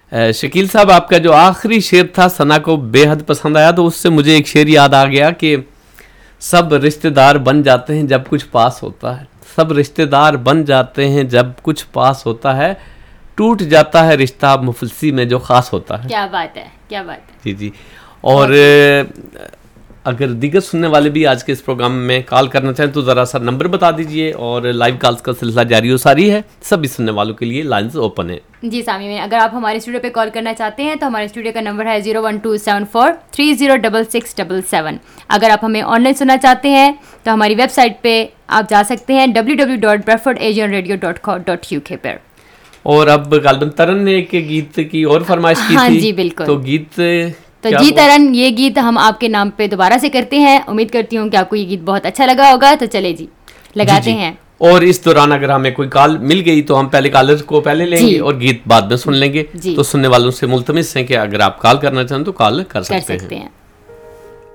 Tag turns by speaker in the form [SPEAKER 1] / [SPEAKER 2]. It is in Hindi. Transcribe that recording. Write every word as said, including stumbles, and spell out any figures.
[SPEAKER 1] शकील साहब, आपका जो आखिरी शेर था सना को बेहद पसंद आया, तो उससे मुझे एक शेर याद आ गया कि सब रिश्तेदार बन जाते हैं जब कुछ पास होता है, सब रिश्तेदार बन जाते हैं जब कुछ पास होता है, टूट जाता है रिश्ता मुफलसी में जो खास होता है।
[SPEAKER 2] क्या बात है, क्या बात है।
[SPEAKER 1] जी जी। और अगर दीगर सुनने वाले भी आज के इस प्रोग्राम में कॉल करना चाहें तो ज़रा सा नंबर बता दीजिए, और लाइव कॉल्स का सिलसिला जारी हो सारी है, सभी सुनने वालों के लिए लाइन्स ओपन है।
[SPEAKER 2] जी सामी में, अगर आप हमारे स्टूडियो पे कॉल करना चाहते हैं तो हमारे स्टूडियो का नंबर है zero one two seven four three zero double six double seven. अगर आप हमें ऑनलाइन सुनना चाहते हैं तो हमारी वेबसाइट पे आप जा सकते हैं W W W dot Bradford Asian radio dot com dot U के पर।
[SPEAKER 1] और अब गालिबन तरन ने एक गीत की और फरमाइश की
[SPEAKER 2] हाँ
[SPEAKER 1] थी।
[SPEAKER 2] जी बिल्कुल।
[SPEAKER 1] तो गीत
[SPEAKER 2] तो जी तरन, ये गीत हम आपके नाम पे दोबारा से करते हैं। उम्मीद करती हूँ कि आपको ये गीत बहुत अच्छा लगा होगा। तो चले जी लगाते जी जी। हैं।
[SPEAKER 1] और इस दौरान अगर हमें कोई कॉल मिल गई तो हम पहले कॉलर को पहले लेंगे और गीत बाद में सुन लेंगे। तो सुनने वालों से मुल्तमिस हैं कि अगर आप कॉल करना चाहें तो कॉल कर सकते, कर सकते हैं, हैं।